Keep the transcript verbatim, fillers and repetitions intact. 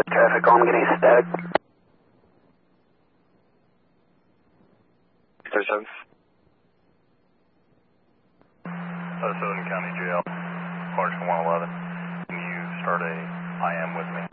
Traffic on, getting static. thirty-seven. Uh, Southern County Jail, March one eleven. Can you start a I M with me?